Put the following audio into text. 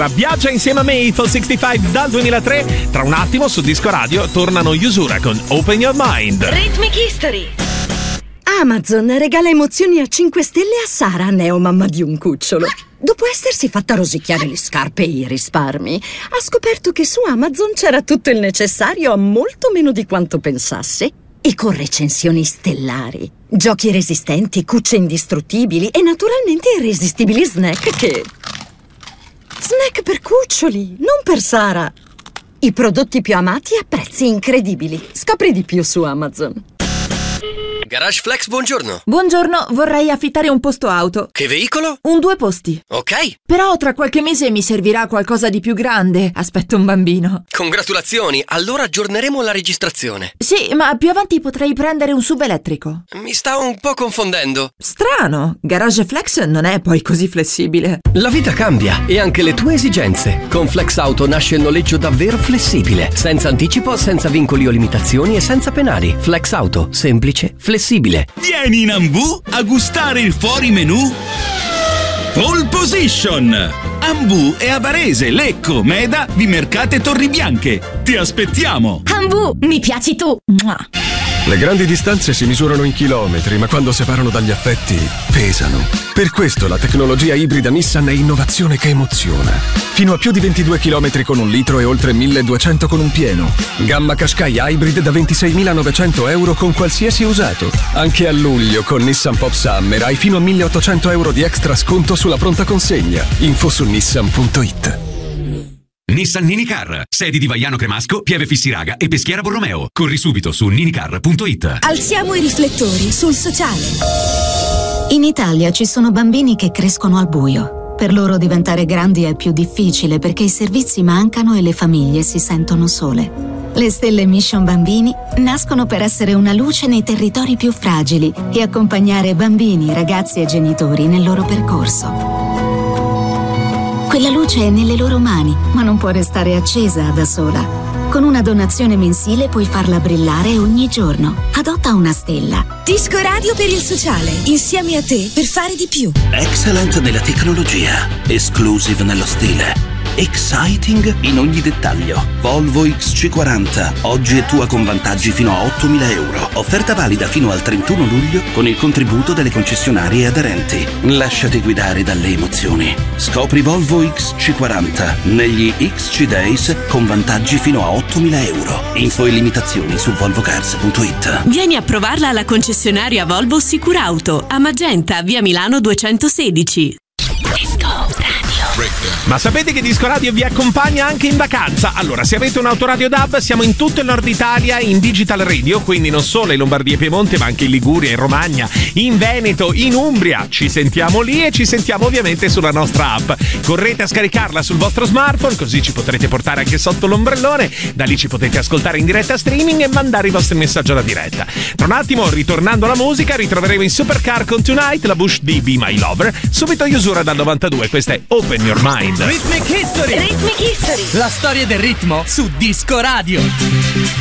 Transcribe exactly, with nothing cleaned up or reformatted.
Viaggia insieme a me Eiffel sessantacinque dal duemilatré. Tra un attimo su Disco Radio tornano Yusura con Open Your Mind. Rhythmic History. Amazon regala emozioni a cinque stelle a Sara, neomamma di un cucciolo. Dopo essersi fatta rosicchiare le scarpe e i risparmi, ha scoperto che su Amazon c'era tutto il necessario a molto meno di quanto pensasse. E con recensioni stellari, giochi resistenti, cucce indistruttibili e naturalmente irresistibili snack che... Snack per cuccioli, non per Sara. I prodotti più amati a prezzi incredibili. Scopri di più su Amazon. Garage Flex, buongiorno. Buongiorno, vorrei affittare un posto auto. Che veicolo? Un due posti. Ok. Però tra qualche mese mi servirà qualcosa di più grande. Aspetto un bambino. Congratulazioni, allora aggiorneremo la registrazione. Sì, ma più avanti potrei prendere un sub elettrico. Mi sta un po' confondendo. Strano, Garage Flex non è poi così flessibile. La vita cambia e anche le tue esigenze. Con Flex Auto nasce il noleggio davvero flessibile, senza anticipo, senza vincoli o limitazioni e senza penali. Flex Auto, semplice, flessibile. Vieni in Ambu a gustare il fuori menù Pole Position. Ambu è a Varese, Lecco, Meda, Vimercate e Torribianche. Ti aspettiamo. Ambu, mi piaci tu. Mua. Le grandi distanze si misurano in chilometri, ma quando separano dagli affetti pesano. Per questo la tecnologia ibrida Nissan è innovazione che emoziona. Fino a più di ventidue chilometri con un litro e oltre milleduecento con un pieno. Gamma Qashqai Hybrid da ventiseiemilanovecento euro con qualsiasi usato. Anche a luglio con Nissan Pop Summer hai fino a milleottocento euro di extra sconto sulla pronta consegna. Info su nissan punto it. Nissan Ninicar, sedi di Vaiano Cremasco, Pieve Fissiraga e Peschiera Borromeo. Corri subito su ninicar punto it. Alziamo i riflettori sul sociale. In Italia ci sono bambini che crescono al buio. Per loro diventare grandi è più difficile perché i servizi mancano e le famiglie si sentono sole. Le stelle Mission Bambini nascono per essere una luce nei territori più fragili e accompagnare bambini, ragazzi e genitori nel loro percorso. Quella luce è nelle loro mani, ma non può restare accesa da sola. Con una donazione mensile puoi farla brillare ogni giorno. Adotta una stella. Disco Radio per il sociale, insieme a te per fare di più. Excellent nella tecnologia, exclusive nello stile, exciting in ogni dettaglio. Volvo X C quaranta, oggi è tua con vantaggi fino a ottomila euro. Offerta valida fino al trentuno luglio con il contributo delle concessionarie aderenti. Lasciati guidare dalle emozioni. Scopri Volvo X C quaranta negli X C Days con vantaggi fino a ottomila euro. Info e limitazioni su volvo cars punto it. Vieni a provarla alla concessionaria Volvo Sicurauto a Magenta, via Milano duecentosedici. Ma sapete che Disco Radio vi accompagna anche in vacanza? Allora, se avete un autoradio D A B, siamo in tutto il nord Italia in digital radio, quindi non solo in Lombardia e Piemonte, ma anche in Liguria, in Romagna, in Veneto, in Umbria. Ci sentiamo lì e ci sentiamo ovviamente sulla nostra app. Correte a scaricarla sul vostro smartphone, così ci potrete portare anche sotto l'ombrellone. Da lì ci potete ascoltare in diretta streaming e mandare i vostri messaggi alla diretta. Tra un attimo, ritornando alla musica, ritroveremo in Supercar con Tonight la Bush di Be My Lover. Subito Yusura dal novantadue, questa è Open Your Mind. Rhythmic History. Rhythmic History. La storia del ritmo su Disco Radio.